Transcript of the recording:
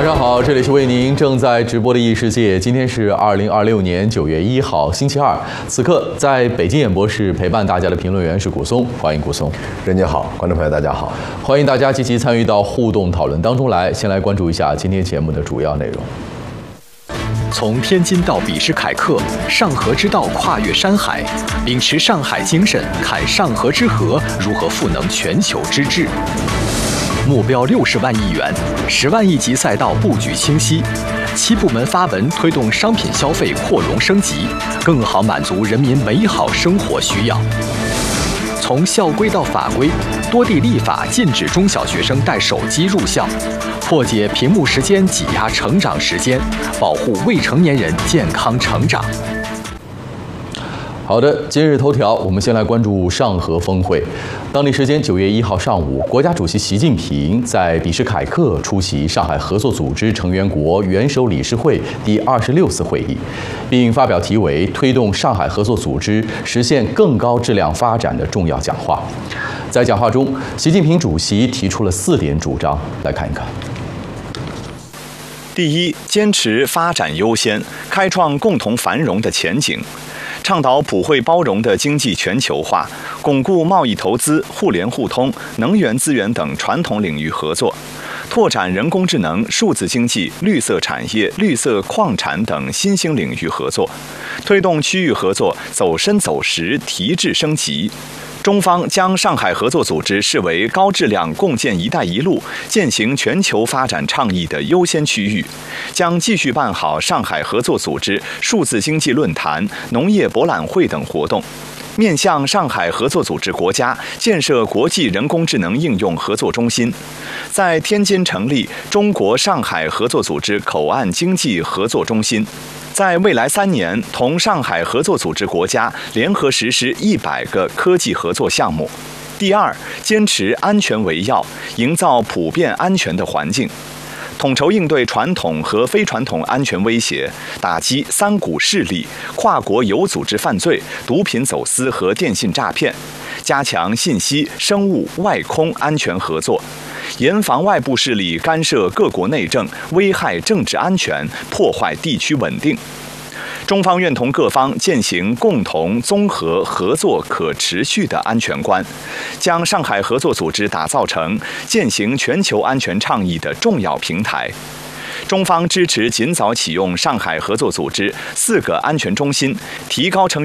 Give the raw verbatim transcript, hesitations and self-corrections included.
上好，这里是为您正在直播的异世界。今天是二零二六年九月一号，星期二。此刻在北京演播室陪伴大家的评论员是古松，欢迎古松。 任姐好，观众朋友大家好， 欢迎大家积极参与到互动讨论当中来。先来关注一下今天节目的主要内容。 从天津到比什凯克，上河之道跨越山海，秉持上海精神，看上河之河如何赋能全球之志。目标六十万亿元，十万亿级赛道布局清晰，七部门发文推动商品消费扩容升级，更好满足人民美好生活需要。从校规到法规，多地立法禁止中小学生带手机入校，破解屏幕时间挤压成长时间，保护未成年人健康成长。 好的，今日头条，我们先来关注上合峰会。当地时间九月一号上午，国家主席习近平在比什凯克出席上海合作组织成员国元首理事会第二十六次会议，并发表题为“推动上海合作组织实现更高质量发展”的重要讲话。在讲话中，习近平主席提出了四点主张，来看一看。 第一，坚持发展优先，开创共同繁荣的前景。倡导普惠包容的经济全球化，巩固贸易投资、互联互通、能源资源等传统领域合作，拓展人工智能、数字经济、绿色产业、绿色矿产等新兴领域合作，推动区域合作走深走实、提质升级。中方将上海合作组织视为高质量共建“一带一路”践行全球发展倡议的优先区域，将继续办好上海合作组织数字经济论坛、农业博览会等活动，面向上海合作组织国家建设国际人工智能应用合作中心，在天津成立中国上海合作组织口岸经济合作中心。在未来三年，同上海合作组织国家联合实施一百个科技合作项目。第二，坚持安全为要，营造普遍安全的环境，统筹应对传统和非传统安全威胁，打击三股势力、跨国有组织犯罪、毒品走私和电信诈骗，加强信息、生物、外空安全合作。严防外部势力干涉各国内政，危害政治安全，破坏地区稳定。中方愿同各方践行共同、综合、合作、可持续的安全观，将上海合作组织打造成践行全球安全倡议的重要平台。中方支持尽早启用上海合作组织四个安全中心，提高成